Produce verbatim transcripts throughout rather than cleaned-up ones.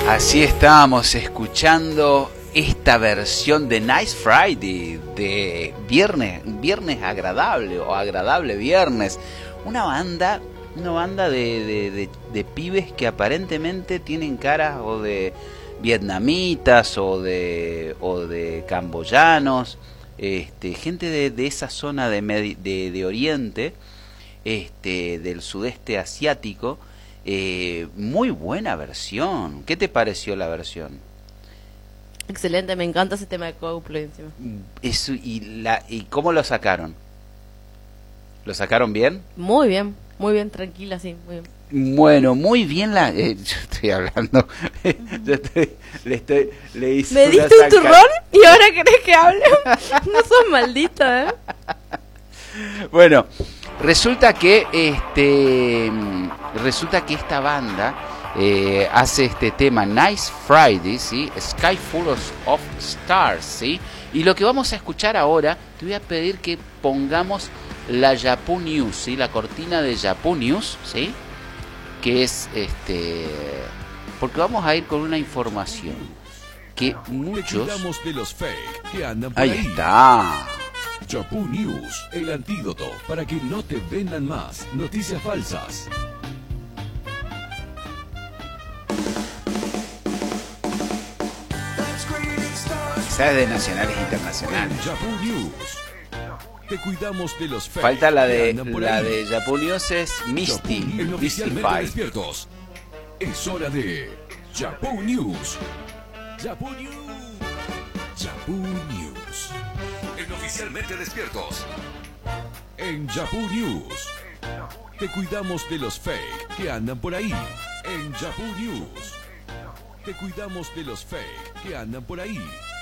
Así estábamos escuchando esta versión de Nice Friday, de Viernes, Viernes Agradable o Agradable Viernes. Una banda, una banda de, de, de, de pibes que aparentemente tienen caras o de vietnamitas o de, o de camboyanos, este, gente de, de esa zona de, de, de Oriente, este, del sudeste asiático. Eh, muy buena versión. ¿Qué te pareció la versión? Excelente, me encanta ese tema de Coldplay encima. Eso, y, la, ¿Y cómo lo sacaron? ¿Lo sacaron bien? Muy bien, muy bien, tranquila, sí, muy bien. Bueno, muy bien la... Eh, yo estoy hablando... yo estoy, le estoy... Le hice ¿Me diste un turrón? ¿Y ahora querés que hable? No sos maldita, ¿eh? Bueno, resulta que este... Resulta que esta banda eh, hace este tema Nice Friday, ¿sí? Sky Full of Stars, ¿sí? Y lo que vamos a escuchar ahora, te voy a pedir que pongamos la Yahoo News, ¿sí? La cortina de Yahoo News, ¿sí? Que es este... Porque vamos a ir con una información que muchos... de los fake que andan por ahí, ahí está. Yahoo News, el antídoto para que no te vendan más noticias falsas. Quizás de nacionales e internacionales. Yahoo News. Te cuidamos de los fake. Falta la de la de Yahoo News, es Misty, Mystify. Es hora de Yahoo News. Yahoo News. Yahoo News. En Oficialmente Despiertos. En Yahoo News. Te cuidamos de los fake que andan por ahí. En Yahoo News. Te cuidamos de los fake que andan por ahí.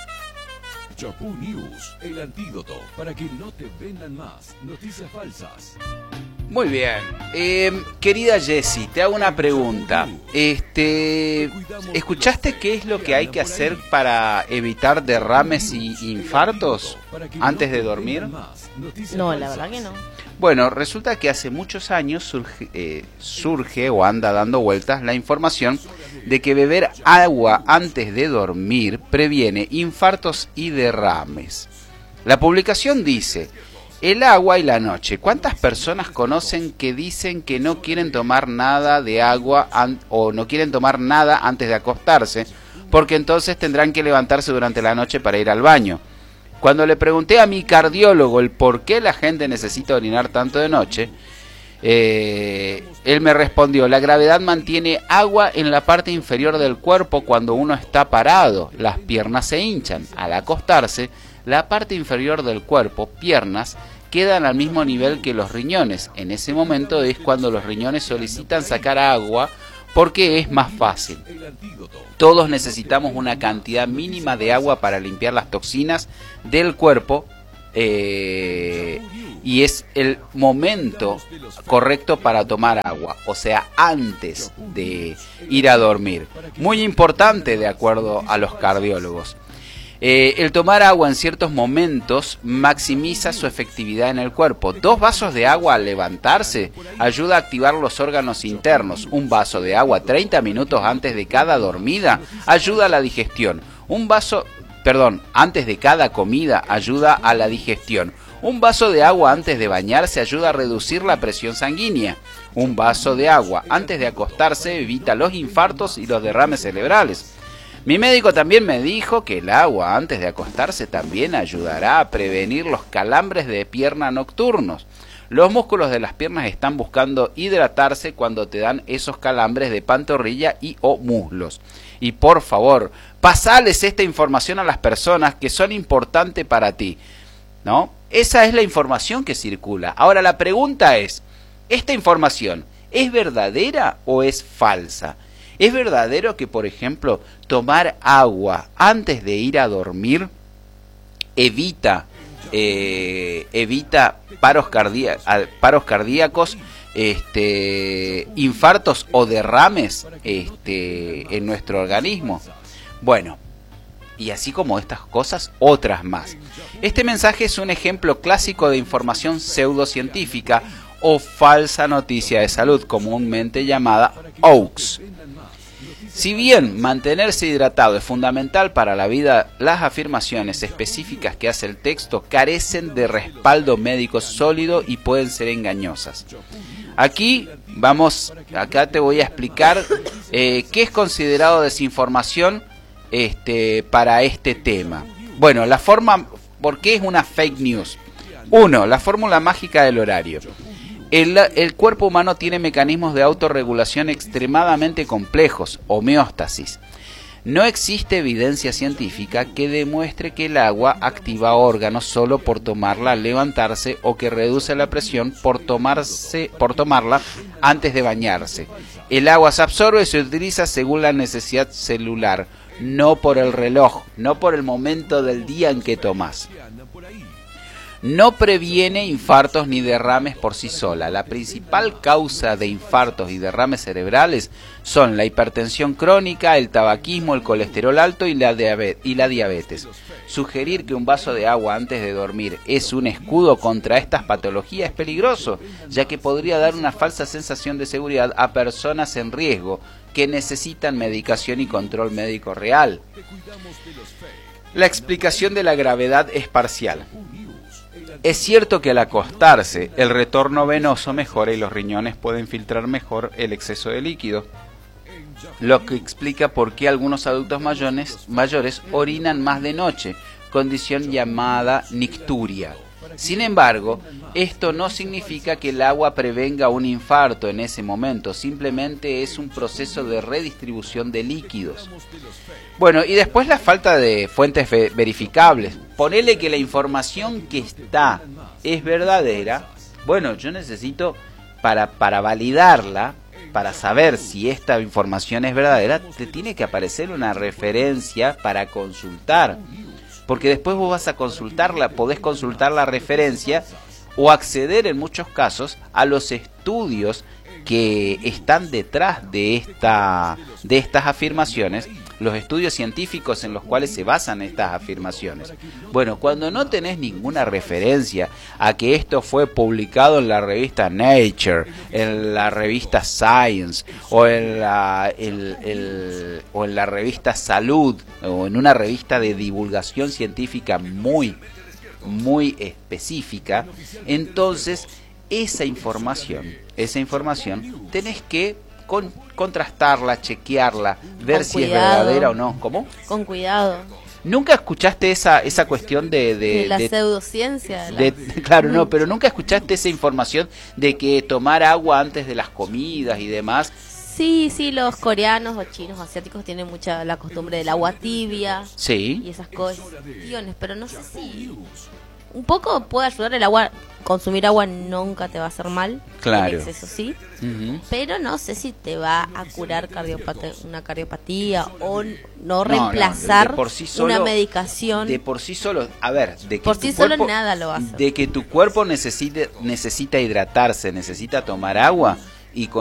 Yahoo News, el antídoto para que no te vendan más noticias falsas. Muy bien, eh, querida Jessie, te hago una pregunta. Este, ¿escuchaste qué es lo que hay que hacer para evitar derrames y infartos antes de dormir? No, la verdad que no. Bueno, resulta que hace muchos años surge, eh, surge o anda dando vueltas la información de que beber agua antes de dormir previene infartos y derrames. La publicación dice: el agua y la noche. ¿Cuántas personas conocen que dicen que no quieren tomar nada de agua an- o no quieren tomar nada antes de acostarse, porque entonces tendrán que levantarse durante la noche para ir al baño? Cuando le pregunté a mi cardiólogo el por qué la gente necesita orinar tanto de noche, eh, él me respondió: la gravedad mantiene agua en la parte inferior del cuerpo cuando uno está parado. Las piernas se hinchan. Al acostarse, la parte inferior del cuerpo, piernas, quedan al mismo nivel que los riñones. En ese momento es cuando los riñones solicitan sacar agua porque es más fácil. Todos necesitamos una cantidad mínima de agua para limpiar las toxinas del cuerpo, eh, y es el momento correcto para tomar agua, o sea, antes de ir a dormir. Muy importante, de acuerdo a los cardiólogos. Eh, el tomar agua en ciertos momentos maximiza su efectividad en el cuerpo. Dos vasos de agua al levantarse ayuda a activar los órganos internos. Un vaso de agua treinta minutos antes de cada dormida ayuda a la digestión. Un vaso, perdón, antes de cada comida ayuda a la digestión. Un vaso de agua antes de bañarse ayuda a reducir la presión sanguínea. Un vaso de agua antes de acostarse evita los infartos y los derrames cerebrales. Mi médico también me dijo que el agua antes de acostarse también ayudará a prevenir los calambres de pierna nocturnos. Los músculos de las piernas están buscando hidratarse cuando te dan esos calambres de pantorrilla y o muslos. Y por favor, pasales esta información a las personas que son importantes para ti, ¿no? Esa es la información que circula. Ahora la pregunta es, ¿esta información es verdadera o es falsa? ¿Es verdadero que, por ejemplo, tomar agua antes de ir a dormir evita, eh, evita paros, cardía- paros cardíacos, este, infartos o derrames este, en nuestro organismo? Bueno, y así como estas cosas, otras más. Este mensaje es un ejemplo clásico de información pseudocientífica o falsa noticia de salud, comúnmente llamada hoax. Si bien mantenerse hidratado es fundamental para la vida, las afirmaciones específicas que hace el texto carecen de respaldo médico sólido y pueden ser engañosas. Aquí vamos, acá te voy a explicar eh, qué es considerado desinformación este, para este tema. Bueno, la forma, ¿por qué es una fake news? Uno, la fórmula mágica del horario. El, el cuerpo humano tiene mecanismos de autorregulación extremadamente complejos, homeostasis. No existe evidencia científica que demuestre que el agua activa órganos solo por tomarla al levantarse o que reduce la presión por, tomarse, por tomarla antes de bañarse. El agua se absorbe y se utiliza según la necesidad celular, no por el reloj, no por el momento del día en que tomás. No previene infartos ni derrames por sí sola. La principal causa de infartos y derrames cerebrales son la hipertensión crónica, el tabaquismo, el colesterol alto y la, y la diabetes. Sugerir que un vaso de agua antes de dormir es un escudo contra estas patologías es peligroso, ya que podría dar una falsa sensación de seguridad a personas en riesgo que necesitan medicación y control médico real. La explicación de la gravedad es parcial. Es cierto que al acostarse el retorno venoso mejora y los riñones pueden filtrar mejor el exceso de líquido, lo que explica por qué algunos adultos mayores, mayores orinan más de noche, condición llamada nicturia. Sin embargo, esto no significa que el agua prevenga un infarto en ese momento, simplemente es un proceso de redistribución de líquidos. Bueno, y después la falta de fuentes verificables. Ponele que la información que está es verdadera. Bueno, yo necesito, para, para validarla, para saber si esta información es verdadera, te tiene que aparecer una referencia para consultar. Porque después vos vas a consultarla, podés consultar la referencia o acceder en muchos casos a los estudios que están detrás de esta de estas afirmaciones, los estudios científicos en los cuales se basan estas afirmaciones. Bueno, cuando no tenés ninguna referencia a que esto fue publicado en la revista Nature, en la revista Science o en la, el, el, o en la revista Salud o en una revista de divulgación científica muy, muy específica, entonces esa información, esa información tenés que con, contrastarla, chequearla, ver Con si cuidado. es verdadera o no. ¿Cómo? Con cuidado. ¿Nunca escuchaste esa esa cuestión de... de, De la de- pseudociencia. de la- de- claro, no, pero nunca escuchaste esa información de que tomar agua antes de las comidas y demás? Sí, sí, los coreanos o chinos o asiáticos tienen mucha la costumbre del agua tibia y Sí. esas cuestiones, pero no sé si un poco puede ayudar el agua. Consumir agua nunca te va a hacer mal, Claro. en exceso sí, Ujú. pero no sé si te va a curar cardiopatía, una cardiopatía o no no, reemplazar de por sí solo- una medicación. De por sí solo, a ver, de que Por tu sí solo cuerpo- nada lo va a hacer. de que tu cuerpo necesite, necesita hidratarse, necesita tomar agua y con